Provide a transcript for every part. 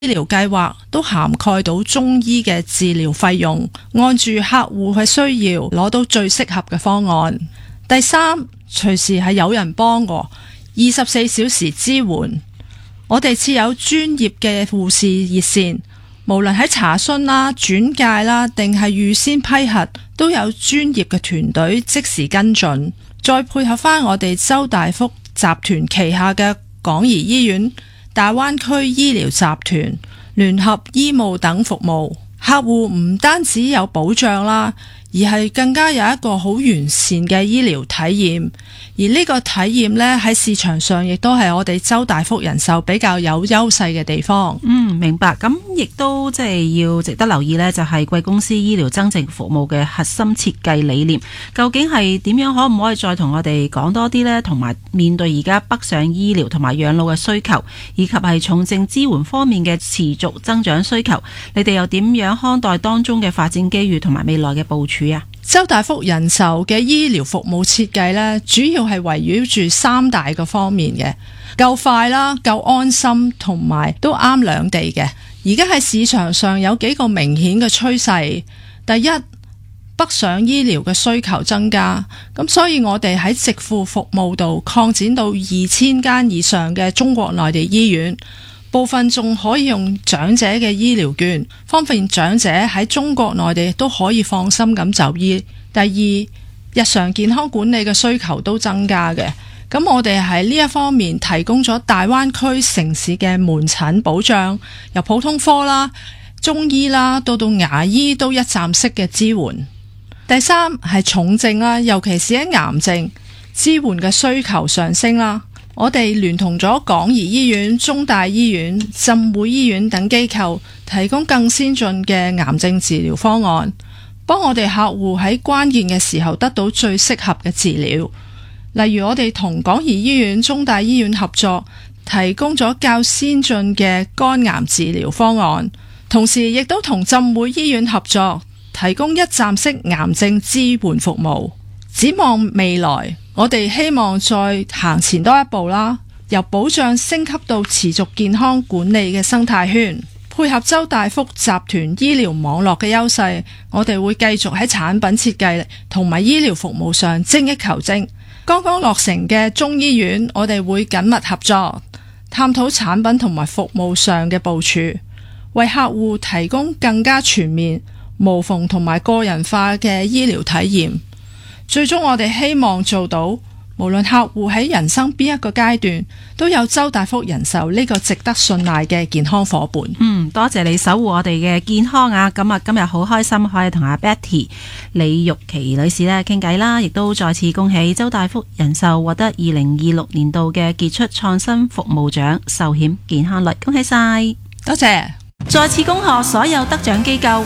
療計劃都涵蓋到中醫嘅治療費用，按住客戶嘅需要攞到最適合嘅方案。第三，隨時係有人幫我，24小時支援。我哋設有專業嘅護士熱線，無論喺查詢啦、轉介啦，定係預先批核，都有專業嘅團隊即時跟進。再配合翻我哋周大福集團旗下嘅港怡醫院、大灣區醫療集團、聯合醫務等服務，客戶唔單止有保障啦，而係更加有一個好完善嘅醫療體驗。而呢個體驗呢，喺市場上亦都係我哋周大福人壽比較有優勢嘅地方。 明白。咁亦都即係要值得留意呢，就係貴公司醫療增值服務嘅核心設計理念，究竟係點樣？可唔可以再同我哋講多啲呢？同埋面對而家北上醫療同埋養老嘅需求，以及係重症支援方面嘅持續增長需求，你哋又點樣看待當中嘅發展機遇同埋未來嘅部署啊？ 周大福人壽嘅醫療服務設計呢，主要係圍繞住3大個方面嘅，夠快啦，夠安心，同埋都啱兩地嘅。而家喺市場上有幾個明顯嘅趨勢。第一，北上醫療嘅需求增加，咁所以我哋喺直付服務度擴展到2000間以上嘅中國內地醫院。部分仲可以用長者嘅醫療券，方便長者喺中國內地都可以放心咁就醫。第二，日常健康管理嘅需求都增加嘅，咁我哋喺呢一方面提供咗大灣區城市嘅門診保障，由普通科啦、中醫啦到牙醫都一站式嘅支援。第三，係重症啦，尤其是喺癌症支援嘅需求上升啦。我哋聯同咗港怡醫院、中大醫院、浸會醫院等機構，提供更先進嘅癌症治療方案，幫我哋客戶喺關鍵嘅時候得到最適合嘅治療。例如我哋同港怡醫院、中大醫院合作，提供咗較先進嘅肝癌治療方案，同時亦都同浸會醫院合作，提供一站式癌症支援服務。展望未來，我哋希望再行前多一步啦，由保障升級到持續健康管理嘅生態圈，配合周大福集團醫療網絡嘅優勢，我哋會繼續喺產品設計同埋醫療服務上精益求精。剛剛落成嘅中醫院，我哋會緊密合作，探討產品同埋服務上嘅部署，為客戶提供更加全面、無縫同埋個人化嘅醫療體驗。最終我哋希望做到，無論客戶喺人生邊一個階段，都有周大福人壽呢個值得信賴嘅健康夥伴。 多謝你守護我哋嘅健康啊！咁啊，今日好開心可以同阿 Betty 李玉琪女士咧傾偈啦，亦都再次恭喜周大福人壽獲得2026年度嘅傑出創新服務獎壽險健康率，恭喜晒！ 多謝！ 再次恭賀所有得獎機構。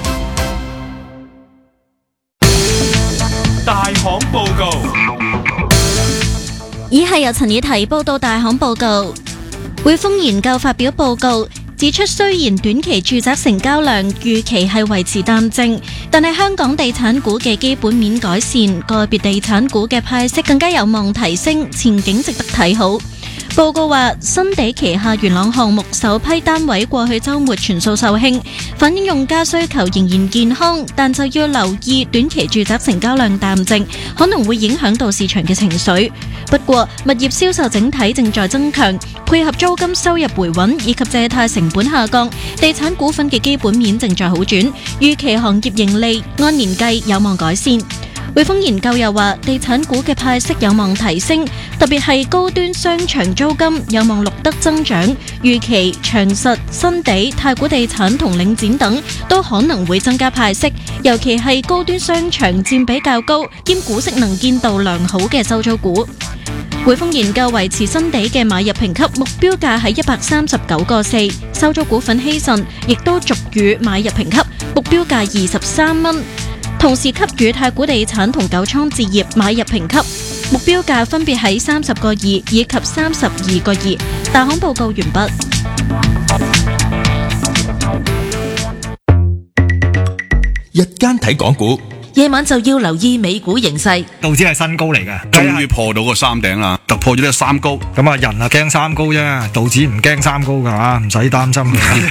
大行報告。 以下由陳以提報道大行報告。匯豐研究發表報告指出，雖然短期住宅成交量預期係維持淡靜，但係香港地產股嘅基本面改善，個別地產股嘅派息更加有望提升，前景值得睇好。報告話，新地旗下元朗項目首批單位過去週末全數售罄，反映用家需求仍然健康，但就要留意短期住宅成交量淡靜，可能會影響到市場嘅情緒。不過，物業銷售整體正在增強，配合租金收入回穩以及借貸成本下降，地產股份嘅基本面正在好轉，預期行業盈利按年計有望改善。匯豐研究又話，地產股嘅派息有望提升，特別係高端商場租金有望錄得增長，預期長實、新地、太古地產同領展等都可能會增加派息，尤其係高端商場佔比較高兼股息能見度良好嘅收租股。匯豐研究維持新地嘅買入評級目標價喺139個4，收租股份希慎亦都續予買入評級目標價23蚊。同時給予太古地產同九倉置業買入評級，目標價分別喺30個2以及32個2。大行報告完畢。 日間睇港股， 夜晚就要留意美股形勢。 道指係新高嚟嘅， 終於破到個三頂啦，突破咗呢個三高。 咁啊，人啊驚三高啫，道指唔驚三高噶吓，唔使擔心。